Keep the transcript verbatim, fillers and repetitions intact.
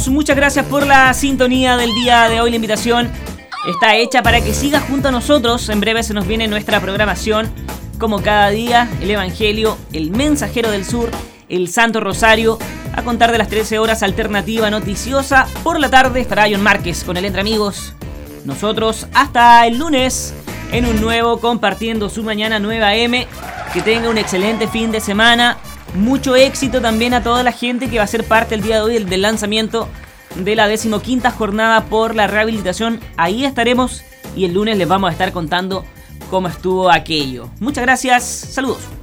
saludos, muchas gracias por la sintonía del día de hoy. La invitación está hecha para que sigas junto a nosotros. En breve se nos viene nuestra programación, como cada día, el Evangelio, el Mensajero del Sur, el Santo Rosario, a contar de las trece horas, Alternativa Noticiosa. Por la tarde estará John Márquez con el Entre Amigos. Nosotros hasta el lunes en un nuevo Compartiendo Su Mañana nueve a eme. Que tenga un excelente fin de semana. Mucho éxito también a toda la gente que va a ser parte el día de hoy del, del lanzamiento de la decimoquinta jornada por la rehabilitación. Ahí estaremos y el lunes les vamos a estar contando cómo estuvo aquello. Muchas gracias, saludos.